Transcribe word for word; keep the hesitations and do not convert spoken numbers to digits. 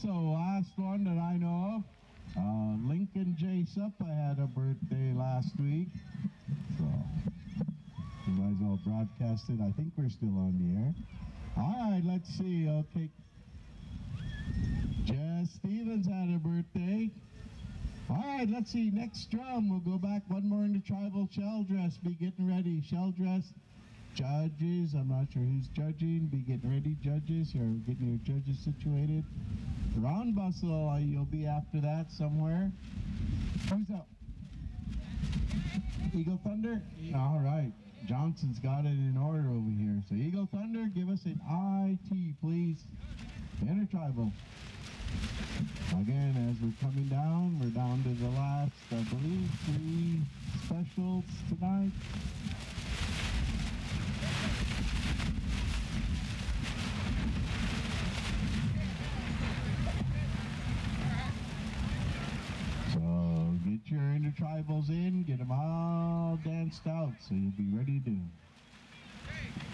so last one that I know of, uh, Lincoln J. Suppa had a birthday last week. So, you might as well broadcast it. I think we're still on the air. All right, let's see. Okay. Jess Stevens had a birthday. All right, let's see. Next drum, we'll go back one more into tribal shell dress. Be getting ready. Shell dress. Judges, I'm not sure who's judging. Be getting ready, judges. You're getting your judges situated. Ron Bustle, uh, you'll be after that somewhere. Who's up? Eagle Thunder? All right. Johnson's got it in order over here. So Eagle Thunder, give us an I T, please. Intertribal. Again, as we're coming down, we're down to the last, I believe, three specials tonight. So get your intertribals in, get them all danced out, so you'll be ready to do.